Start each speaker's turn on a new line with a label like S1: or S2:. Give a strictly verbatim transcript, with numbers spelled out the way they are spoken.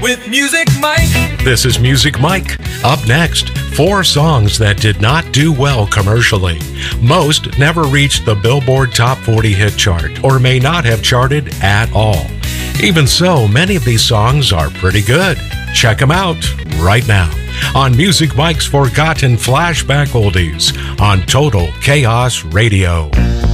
S1: With Music Mike.
S2: This is Music Mike. Up next, four songs that did not do well commercially. Most never reached the Billboard Top forty hit chart or may not have charted at all. Even so, many of these songs are pretty good. Check them out right now on Music Mike's Forgotten Flashback Oldies on Total Chaos Radio.